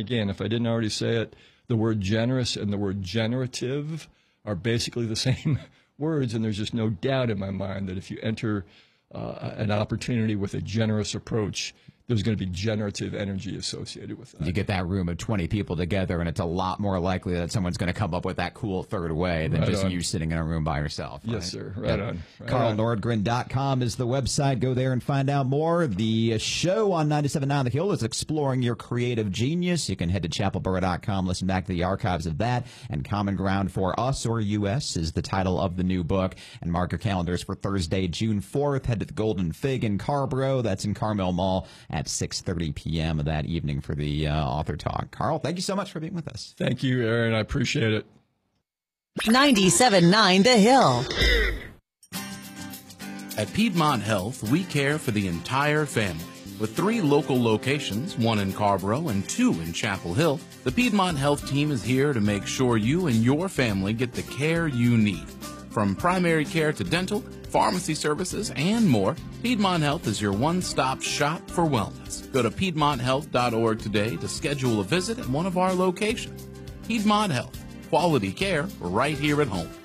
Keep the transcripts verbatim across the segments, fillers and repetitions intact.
again, if I didn't already say it, the word generous and the word generative are basically the same words, and there's just no doubt in my mind that if you enter uh, an opportunity with a generous approach, there's going to be generative energy associated with that. You get that room of twenty people together, and it's a lot more likely that someone's going to come up with that cool third way than right just on. you sitting in a room by yourself. Right? Yes, sir. Right yep. on. Right Carl on. Nordgren dot com is the website. Go there and find out more. The show on ninety-seven point nine The Hill is Exploring Your Creative Genius. You can head to chapel borough dot com, listen back to the archives of that. And Common Ground for Us or U S is the title of the new book. And mark your calendars for Thursday, June fourth. Head to the Golden Fig in Carborough. That's in Carmel Mall at six thirty p.m. that evening for the uh, author talk. Carl, thank you so much for being with us. Thank you, Aaron. I appreciate it. ninety-seven point nine The Hill. At Piedmont Health, we care for the entire family. With three local locations, one in Carborough and two in Chapel Hill, the Piedmont Health team is here to make sure you and your family get the care you need. From primary care to dental, pharmacy services, and more, Piedmont Health is your one-stop shop for wellness. Go to piedmont health dot org today to schedule a visit at one of our locations. Piedmont Health, quality care right here at home.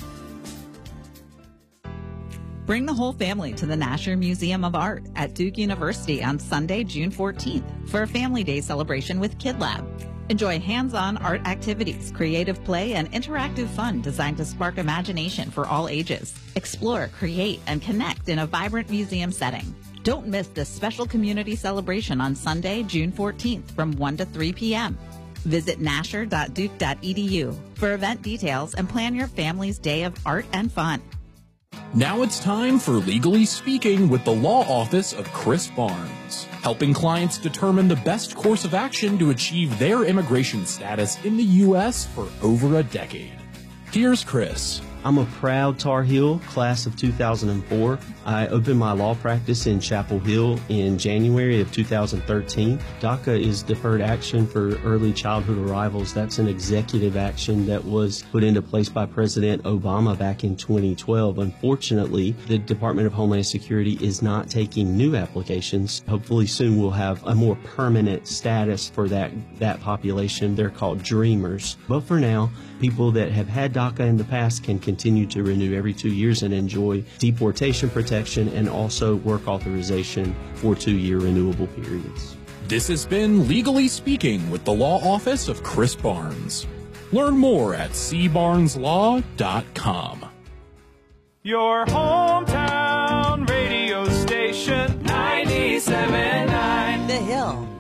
Bring the whole family to the Nasher Museum of Art at Duke University on Sunday, June fourteenth for a Family Day celebration with Kid Lab. Enjoy hands-on art activities, creative play, and interactive fun designed to spark imagination for all ages. Explore, create, and connect in a vibrant museum setting. Don't miss this special community celebration on Sunday, June fourteenth from one to three p.m. Visit nasher dot duke dot e d u for event details and plan your family's day of art and fun. Now it's time for Legally Speaking with the law office of Chris Barnes, helping clients determine the best course of action to achieve their immigration status in the U S for over a decade. Here's Chris. I'm a proud Tar Heel, class of two thousand four. I opened my law practice in Chapel Hill in January of two thousand thirteen. DACA is Deferred Action for Early Childhood Arrivals. That's an executive action that was put into place by President Obama back in twenty twelve. Unfortunately, the Department of Homeland Security is not taking new applications. Hopefully soon we'll have a more permanent status for that, that population. They're called Dreamers. But for now, people that have had DACA in the past can continue to renew every two years and enjoy deportation protection and also work authorization for two-year renewable periods. This has been Legally Speaking with the law office of Chris Barnes. Learn more at c barnes law dot com. Your hometown radio station, ninety-seven point nine The Hill.